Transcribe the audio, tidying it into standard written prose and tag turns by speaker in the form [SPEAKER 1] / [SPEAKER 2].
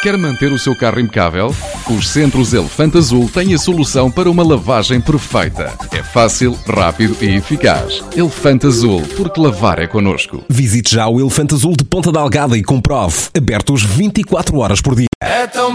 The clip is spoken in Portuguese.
[SPEAKER 1] Quer manter o seu carro impecável? Os Centros Elefante Azul têm a solução para uma lavagem perfeita. É fácil, rápido e eficaz. Elefante Azul, porque lavar é connosco.
[SPEAKER 2] Visite já o Elefante Azul de Ponta Delgada e comprove. Abertos 24 horas por dia.
[SPEAKER 3] É tão